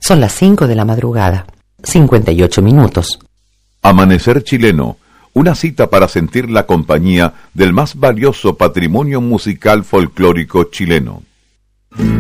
Son las 5 de la madrugada, 58 minutos. Amanecer chileno, una cita para sentir la compañía del más valioso patrimonio musical folclórico chileno.